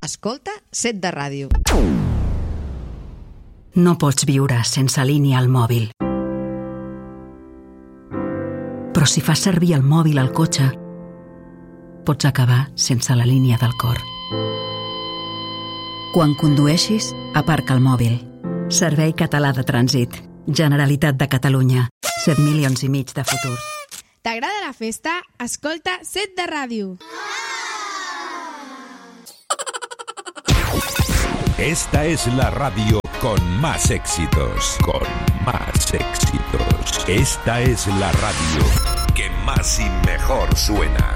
Escolta Set de Ràdio. No pots viure sense línia al mòbil. Però si fas servir el mòbil al cotxe, pots acabar sense la línia del cor. Quan condueixis, aparca el mòbil. Servei Català de Trànsit. Generalitat de Catalunya. 7 milions i mig de futurs. ¿T'agrada la festa? Escolta Set de Ràdio. Esta es la radio con más éxitos. Con más éxitos. Esta es la radio que más y mejor suena.